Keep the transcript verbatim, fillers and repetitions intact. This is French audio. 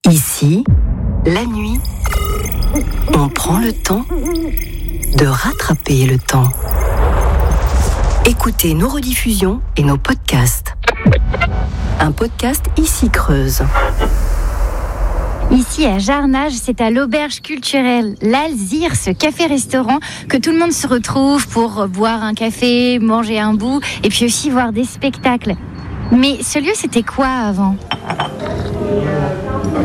Ici, la nuit, on prend le temps de rattraper le temps. Écoutez nos rediffusions et nos podcasts. Un podcast Ici Creuse. Ici à Jarnage, c'est à l'auberge culturelle L'Alzire, ce café-restaurant que tout le monde se retrouve pour boire un café, manger un bout et puis aussi voir des spectacles. Mais ce lieu, c'était quoi avant ?